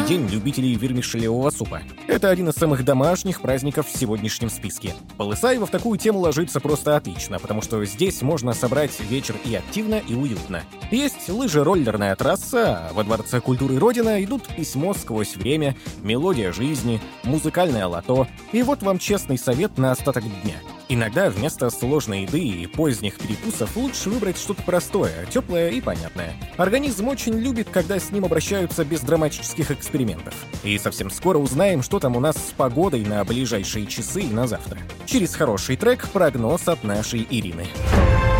День любителей вермишелевого супа. Это один из самых домашних праздников в сегодняшнем списке. Полысаево в такую тему ложится просто отлично, потому что здесь можно собрать вечер и активно, и уютно. Есть лыжероллерная трасса, а во Дворце культуры Родина идут «Письмо сквозь время», «Мелодия жизни», «Музыкальное лото». И вот вам честный совет на остаток дня. Иногда вместо сложной еды и поздних перекусов лучше выбрать что-то простое, теплое и понятное. Организм очень любит, когда с ним обращаются без драматических экспериментов. И совсем скоро узнаем, что там у нас с погодой на ближайшие часы и на завтра. Через хороший трек прогноз от нашей Ирины.